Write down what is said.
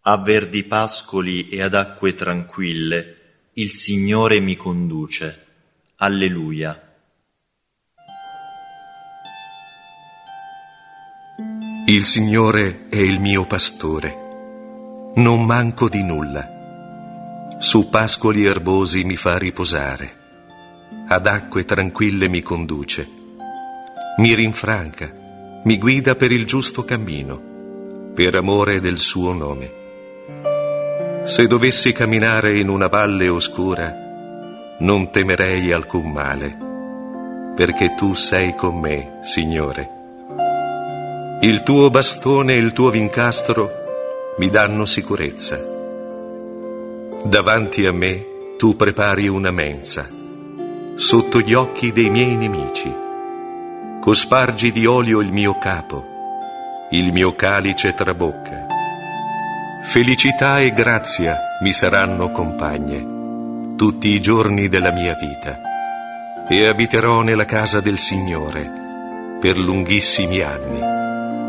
A verdi pascoli e ad acque tranquille il Signore mi conduce. Alleluia. Il Signore è il mio pastore, non manco di nulla. Su pascoli erbosi mi fa riposare, ad acque tranquille mi conduce, mi rinfranca, mi guida per il giusto cammino, per amore del suo nome. Se dovessi camminare in una valle oscura, non temerei alcun male, perché tu sei con me, Signore. Il tuo bastone e il tuo vincastro mi danno sicurezza. Davanti a me tu prepari una mensa, sotto gli occhi dei miei nemici. Cospargi di olio il mio capo, il mio calice trabocca. Felicità e grazia mi saranno compagne tutti i giorni della mia vita, e abiterò nella casa del Signore per lunghissimi anni.